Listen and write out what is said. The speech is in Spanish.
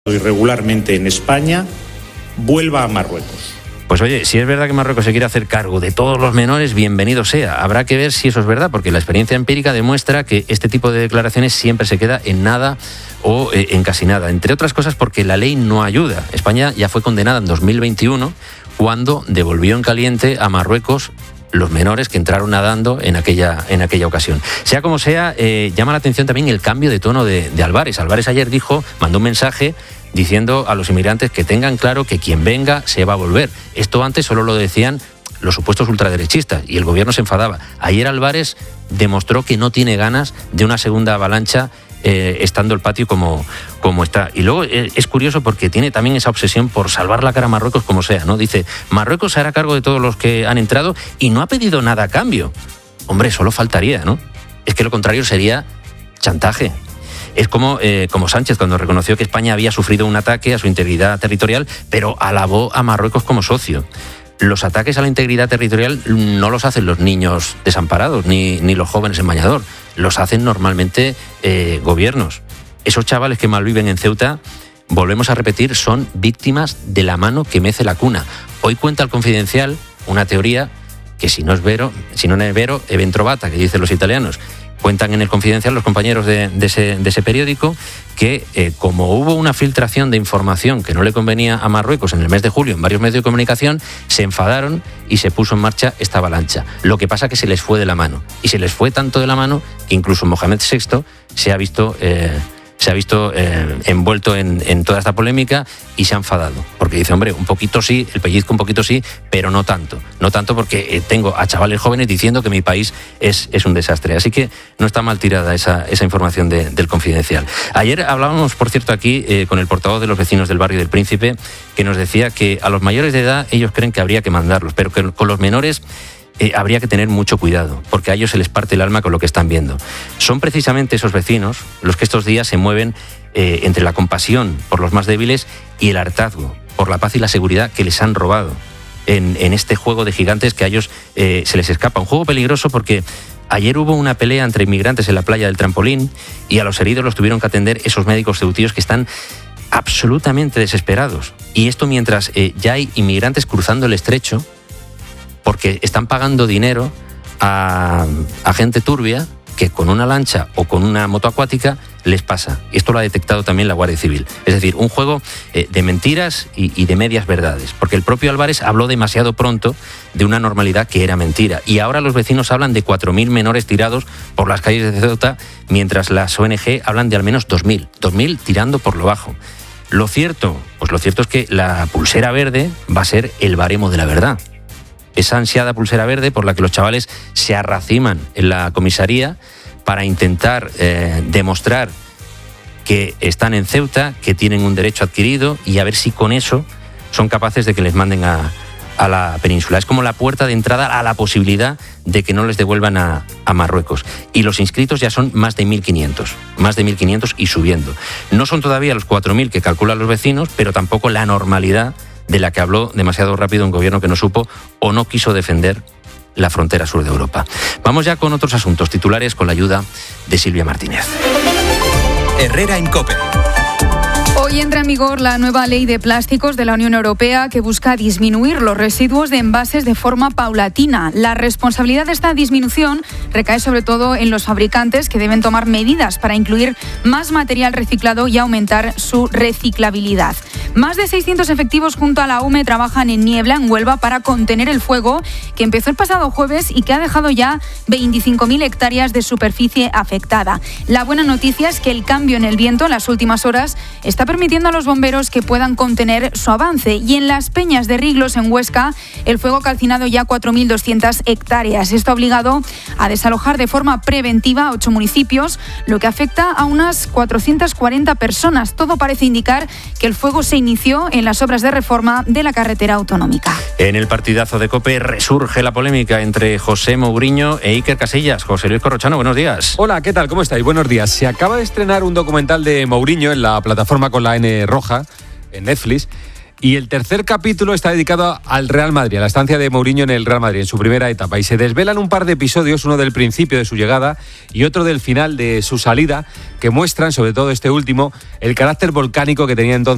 irregularmente en España vuelva a Marruecos. Pues oye, si es verdad que Marruecos se quiere hacer cargo de todos los menores, bienvenido sea. Habrá que ver si eso es verdad, porque la experiencia empírica demuestra que este tipo de declaraciones siempre se queda en nada o en casi nada. Entre otras cosas porque la ley no ayuda. España ya fue condenada en 2021 cuando devolvió en caliente a Marruecos los menores que entraron nadando en aquella ocasión. Sea como sea, llama la atención también el cambio de tono de Álvarez. Álvarez ayer mandó un mensaje diciendo a los inmigrantes que tengan claro que quien venga se va a volver. Esto antes solo lo decían los supuestos ultraderechistas y el gobierno se enfadaba. Ayer Álvarez demostró que no tiene ganas de una segunda avalancha estando el patio como está. Y luego es curioso porque tiene también esa obsesión por salvar la cara a Marruecos como sea, ¿no? Dice, Marruecos se hará cargo de todos los que han entrado y no ha pedido nada a cambio. Hombre, solo faltaría, ¿no? Es que lo contrario sería chantaje. Es como Sánchez cuando reconoció que España había sufrido un ataque a su integridad territorial, pero alabó a Marruecos como socio. Los ataques a la integridad territorial no los hacen los niños desamparados ni los jóvenes en bañador. Los hacen normalmente gobiernos. Esos chavales que malviven en Ceuta, volvemos a repetir, son víctimas de la mano que mece la cuna. Hoy cuenta el Confidencial una teoría que si no es vero, event trovata, que dicen los italianos. Cuentan en el Confidencial los compañeros de ese periódico que como hubo una filtración de información que no le convenía a Marruecos en el mes de julio en varios medios de comunicación, se enfadaron y se puso en marcha esta avalancha. Lo que pasa es que se les fue de la mano. Y se les fue tanto de la mano que incluso Mohamed VI se ha visto envuelto en toda esta polémica y se ha enfadado. Porque dice, hombre, un poquito sí, el pellizco un poquito sí, pero no tanto. No tanto porque tengo a chavales jóvenes diciendo que mi país es un desastre. Así que no está mal tirada esa información del Confidencial. Ayer hablábamos, por cierto, aquí con el portavoz de los vecinos del barrio del Príncipe, que nos decía que a los mayores de edad ellos creen que habría que mandarlos, pero que con los menores habría que tener mucho cuidado, porque a ellos se les parte el alma con lo que están viendo. Son precisamente esos vecinos los que estos días se mueven entre la compasión por los más débiles y el hartazgo por la paz y la seguridad que les han robado en este juego de gigantes que a ellos se les escapa. Un juego peligroso porque ayer hubo una pelea entre inmigrantes en la playa del Trampolín y a los heridos los tuvieron que atender esos médicos ceutíes que están absolutamente desesperados. Y esto mientras ya hay inmigrantes cruzando el estrecho porque están pagando dinero a gente turbia que con una lancha o con una moto acuática les pasa. Esto lo ha detectado también la Guardia Civil. Es decir, un juego de mentiras y de medias verdades. Porque el propio Álvarez habló demasiado pronto de una normalidad que era mentira. Y ahora los vecinos hablan de 4.000 menores tirados por las calles de Ceuta, mientras las ONG hablan de al menos 2.000 tirando por lo bajo. Lo cierto es que la pulsera verde va a ser el baremo de la verdad. Esa ansiada pulsera verde por la que los chavales se arraciman en la comisaría para intentar demostrar que están en Ceuta, que tienen un derecho adquirido y a ver si con eso son capaces de que les manden a la península. Es como la puerta de entrada a la posibilidad de que no les devuelvan a Marruecos. Y los inscritos ya son más de 1.500 y subiendo. No son todavía los 4.000 que calculan los vecinos, pero tampoco la normalidad de la que habló demasiado rápido un gobierno que no supo o no quiso defender la frontera sur de Europa. Vamos ya con otros asuntos titulares con la ayuda de Silvia Martínez. Herrera en COPE. Hoy entra en vigor la nueva ley de plásticos de la Unión Europea que busca disminuir los residuos de envases de forma paulatina. La responsabilidad de esta disminución recae sobre todo en los fabricantes, que deben tomar medidas para incluir más material reciclado y aumentar su reciclabilidad. Más de 600 efectivos junto a la UME trabajan en Niebla, en Huelva, para contener el fuego que empezó el pasado jueves y que ha dejado ya 25.000 hectáreas de superficie afectada. La buena noticia es que el cambio en el viento en las últimas horas está permitiendo a los bomberos que puedan contener su avance. Y en las Peñas de Riglos, en Huesca, el fuego ha calcinado ya 4.200 hectáreas. Esto ha obligado a desalojar de forma preventiva a 8 municipios, lo que afecta a unas 440 personas. Todo parece indicar que el fuego se inició en las obras de reforma de la carretera autonómica. En el partidazo de COPE resurge la polémica entre José Mouriño e Iker Casillas. José Luis Corrochano, buenos días. Hola, ¿qué tal? ¿Cómo estáis? Buenos días. Se acaba de estrenar un documental de Mouriño en la plataforma con la N roja, en Netflix, y el tercer capítulo está dedicado al Real Madrid, a la estancia de Mouriño en el Real Madrid, en su primera etapa, y se desvelan un par de episodios, uno del principio de su llegada y otro del final de su salida, que muestran, sobre todo este último, el carácter volcánico que tenía entonces